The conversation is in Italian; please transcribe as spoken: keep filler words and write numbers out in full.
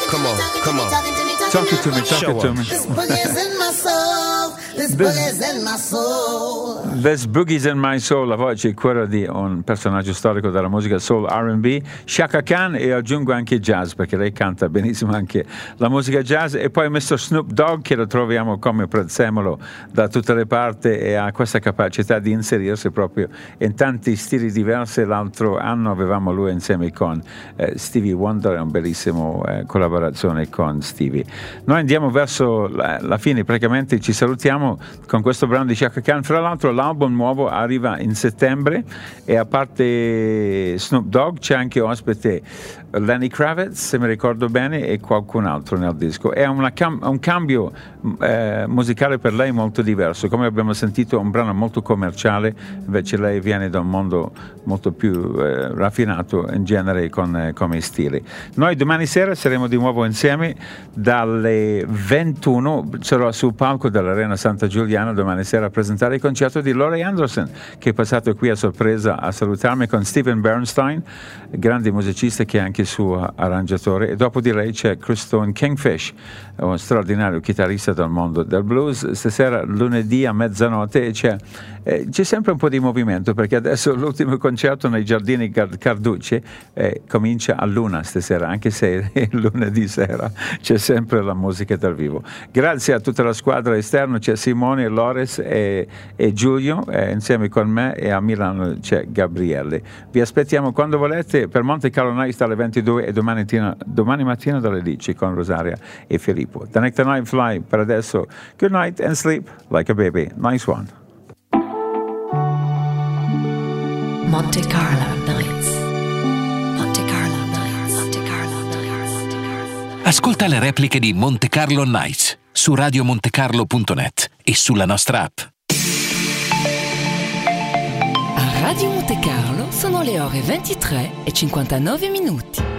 Come on, come on. Talk it to me, talk it to me. This boogie's in my soul. This boogie's in my soul. This Boogie's in My Soul, la voce e quella di un personaggio storico della musica soul R and B, Chaka Khan, e aggiungo anche jazz, perché lei canta benissimo anche la musica jazz, e poi mister Snoop Dogg, che lo troviamo come prezzemolo da tutte le parti e ha questa capacità di inserirsi proprio in tanti stili diversi. L'altro anno avevamo lui insieme con eh, Stevie Wonder, è un bellissimo eh, collaborazione con Stevie. Noi andiamo verso la, la fine, praticamente ci salutiamo con questo brano di Chaka Khan. Fra l'altro l'album nuovo arriva in settembre e a parte Snoop Dogg c'è anche ospite Lenny Kravitz, se mi ricordo bene, e qualcun altro nel disco. È una cam- un cambio eh, musicale per lei molto diverso, come abbiamo sentito un brano molto commerciale, invece lei viene da un mondo molto più eh, raffinato in genere con, eh, come stili. Noi domani sera saremo di nuovo insieme dalle ventuno, sarò sul palco dell'Arena Santa Giuliana domani sera a presentare il concerto di Laurie Anderson, che è passato qui a sorpresa a salutarmi, con Steven Bernstein, grande musicista che è anche suo arrangiatore, e dopo di lei c'è Christone Kingfish, un straordinario chitarrista del mondo del blues. Stasera lunedì a mezzanotte c'è, eh, c'è sempre un po' di movimento, perché adesso l'ultimo concerto nei giardini Carducci eh, comincia a luna stasera, anche se è lunedì sera, c'è sempre la musica dal vivo. Grazie a tutta la squadra esterna, c'è Simone, Loris e, e Giulio eh, insieme con me, e a Milano c'è Gabriele. Vi aspettiamo quando volete per Monte Carlo Nights dalle ventidue e domani, tina, domani mattina dalle dieci con Rosaria e Filippo. The Next Night Fly. Per adesso, good night and sleep like a baby. Nice one. Monte Carlo Nights. Monte Carlo Nights. Monte Carlo Nights. Monte Carlo. Ascolta le repliche di Monte Carlo Nights su radio monte carlo punto net e sulla nostra app. A Radio Monte Carlo sono le ore ventitré e cinquantanove minuti.